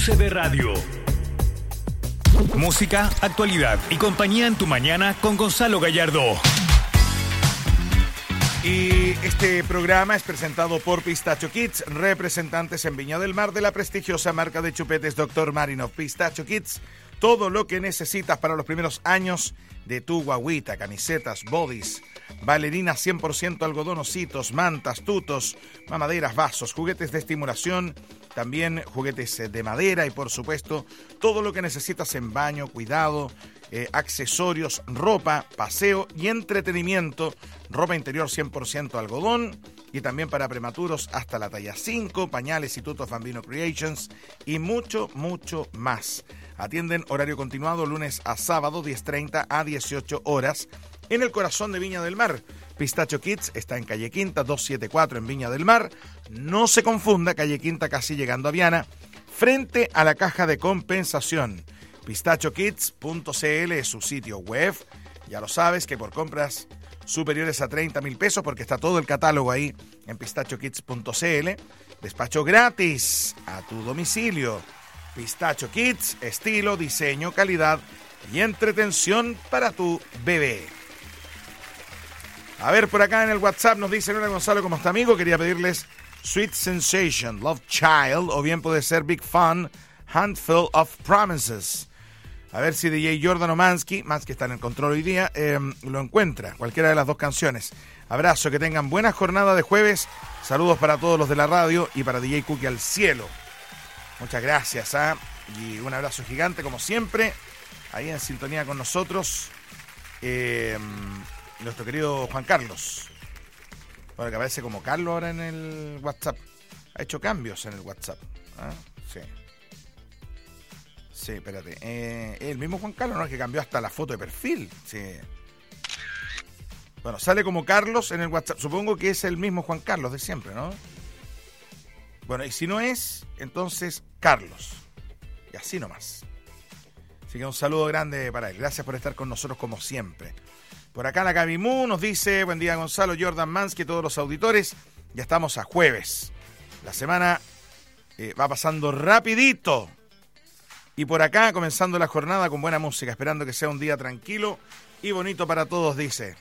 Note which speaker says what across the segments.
Speaker 1: UCB Radio. Música, actualidad y compañía en tu mañana con Gonzalo Gallardo.
Speaker 2: Y este programa es presentado por Pistacho Kids, representantes en Viña del Mar de la prestigiosa marca de chupetes Dr. Marinov. Pistacho Kids, todo lo que necesitas para los primeros años de tu guagüita: camisetas, bodies, bailarinas 100% algodón, ositos, mantas, tutos, mamaderas, vasos, juguetes de estimulación, también juguetes de madera y, por supuesto, todo lo que necesitas en baño, cuidado, accesorios, ropa, paseo y entretenimiento, ropa interior 100% algodón y también para prematuros hasta la talla 5, pañales y tutos Bambino Creations y mucho, mucho más. Atienden horario continuado lunes a sábado 10:30 a 18 horas en el corazón de Viña del Mar. Pistacho Kids está en calle Quinta 274 en Viña del Mar. No se confunda, calle Quinta casi llegando a Viana, frente a la caja de compensación. PistachoKids.cl es su sitio web. Ya lo sabes que por compras superiores a 30,000 pesos, porque está todo el catálogo ahí en PistachoKids.cl. Despacho gratis a tu domicilio. Pistacho Kids, estilo, diseño, calidad y entretención para tu bebé. A ver, por acá en el WhatsApp nos dice Nora Gonzalo, ¿cómo está, amigo? Quería pedirles Sweet Sensation, Love Child, o bien puede ser Big Fun, Handful of Promises. A ver si DJ Jordan o Mansky está en el control hoy día, lo encuentra, cualquiera de las dos canciones. Abrazo, que tengan buena jornada de jueves. Saludos para todos los de la radio y para DJ Cookie al cielo. Muchas gracias, y un abrazo gigante, como siempre, ahí en sintonía con nosotros, nuestro querido Juan Carlos. Bueno, que aparece como Carlos ahora en el WhatsApp. Ha hecho cambios en el WhatsApp. Sí. Sí, espérate. El mismo Juan Carlos, ¿no? Es que cambió hasta la foto de perfil. Sí. Bueno, sale como Carlos en el WhatsApp. Supongo que es el mismo Juan Carlos de siempre, ¿no? Bueno, y si no es, entonces Carlos. Y así nomás. Así que un saludo grande para él. Gracias por estar con nosotros como siempre. Por acá la Gaby Mu nos dice: buen día, Gonzalo, Jordan, Mansky, todos los auditores. Ya estamos a jueves. La semana va pasando rapidito. Y por acá comenzando la jornada con buena música, esperando que sea un día tranquilo y bonito para todos, dice.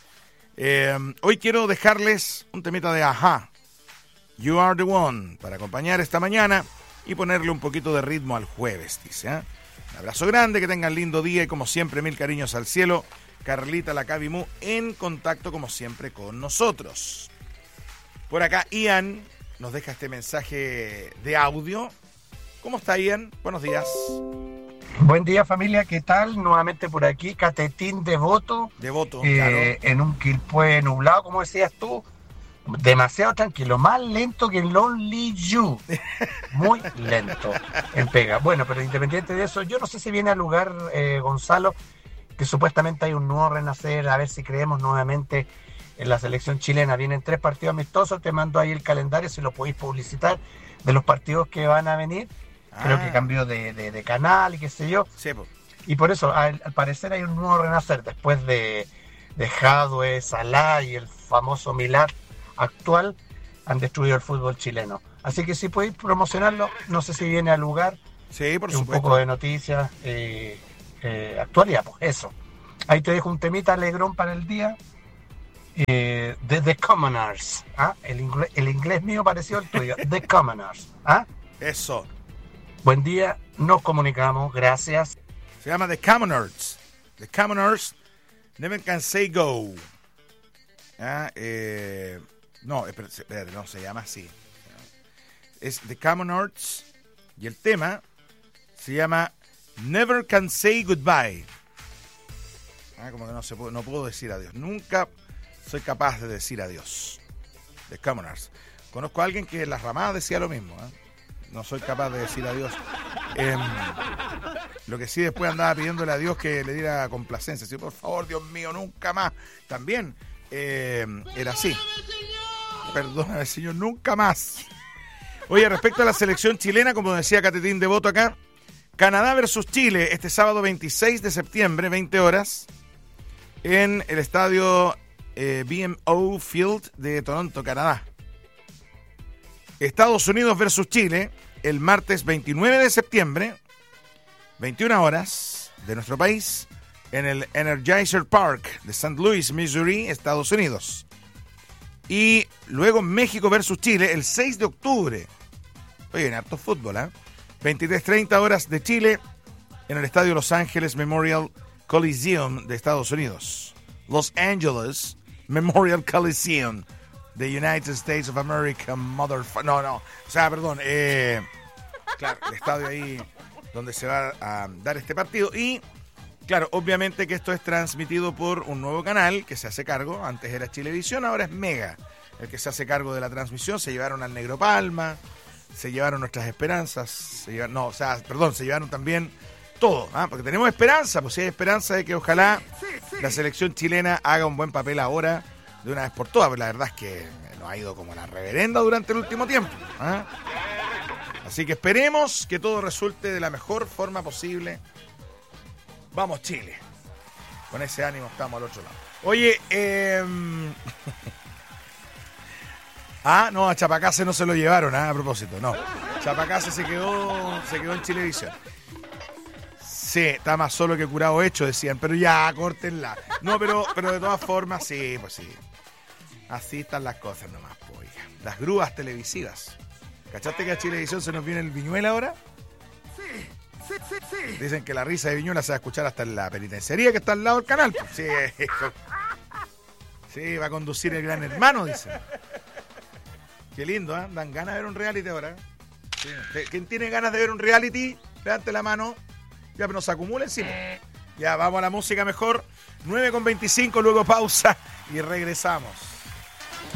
Speaker 2: Hoy quiero dejarles un temita de Ajá, You Are The One, para acompañar esta mañana y ponerle un poquito de ritmo al jueves, dice. Un abrazo grande, que tengan lindo día y como siempre, mil cariños al cielo. Carlita la Cabimu en contacto como siempre con nosotros. Por acá Ian nos deja este mensaje de audio. ¿Cómo está, Ian? Buenos días.
Speaker 3: Buen día, familia, ¿qué tal? Nuevamente por aquí, Catetín Devoto.
Speaker 2: Devoto, claro.
Speaker 3: En un Quilpué nublado, como decías tú, demasiado tranquilo, más lento que Lonely You. Muy lento en pega. Bueno, pero independiente de eso, yo no sé si viene al lugar, Gonzalo, que supuestamente hay un nuevo renacer, a ver si creemos nuevamente en la selección chilena. Vienen 3 partidos amistosos, te mando ahí el calendario si lo podéis publicitar, de los partidos que van a venir. Creo que cambió de canal y qué sé yo.
Speaker 2: Sí, pues.
Speaker 3: Y por eso, al parecer hay un nuevo renacer después de Jadwe, Salah y el famoso Milad actual. Han destruido el fútbol chileno. Así que si podéis promocionarlo, no sé si viene al lugar.
Speaker 2: Sí, por supuesto.
Speaker 3: Un poco de noticias, actualidad, pues eso. Ahí te dejo un temita alegrón para el día. De The Commoners. El inglés mío pareció el tuyo. The Commoners.
Speaker 2: Eso.
Speaker 3: Buen día, nos comunicamos, gracias.
Speaker 2: Se llama The Commoners. The Commoners, Never Can Say Go. No, espérate, no se llama así. Es The Commoners y el tema se llama Never Can Say Goodbye. Como que no puedo decir adiós. Nunca soy capaz de decir adiós. The Commoners. Conozco a alguien que en Las Ramadas decía lo mismo. No soy capaz de decir adiós. Lo que sí, después andaba pidiéndole a Dios que le diera complacencia. Sí, por favor, Dios mío, nunca más. También era así. Perdóname, Señor, nunca más. Oye, respecto a la selección chilena, como decía Catetín Devoto acá, Canadá versus Chile, este sábado 26 de septiembre, 20 horas, en el estadio BMO Field de Toronto, Canadá. Estados Unidos versus Chile, el martes 29 de septiembre, 21 horas de nuestro país, en el Energizer Park de St. Louis, Missouri, Estados Unidos. Y luego México versus Chile el 6 de octubre. Oye, en harto fútbol, ¿eh? 23:30 horas de Chile en el Estadio Los Ángeles Memorial Coliseum de Estados Unidos. Los Angeles Memorial Coliseum de United States of America, claro, el estadio ahí donde se va a dar este partido. Y, claro, obviamente que esto es transmitido por un nuevo canal que se hace cargo. Antes era Chilevisión, ahora es Mega el que se hace cargo de la transmisión. Se llevaron al Negro Palma, se llevaron nuestras esperanzas, se llevaron también todo, porque tenemos esperanza, pues si hay esperanza de que ojalá la selección chilena haga un buen papel ahora, de una vez por todas, pero la verdad es que nos ha ido como la reverenda durante el último tiempo. Así que esperemos que todo resulte de la mejor forma posible. Vamos, Chile. Con ese ánimo estamos al otro lado. Oye, no, a Chapacase no se lo llevaron, a propósito, no. Chapacase se quedó en Chilevisión. Sí, está más solo que curado hecho, decían, pero ya, córtenla. No, pero de todas formas, sí, pues sí. Así están las cosas nomás, pues. Las grúas televisivas. ¿Cachaste que a Chilevisión se nos viene el Viñuela ahora? Sí. Dicen que la risa de Viñuela se va a escuchar hasta en la penitenciaría que está al lado del canal. Pues. Sí, va a conducir el Gran Hermano, dicen. Qué lindo, ¿eh? Dan ganas de ver un reality ahora. Sí. ¿Quién tiene ganas de ver un reality? Levante la mano. Ya, pero nos acumula encima. Ya, vamos a la música mejor. 9:25, luego pausa y regresamos.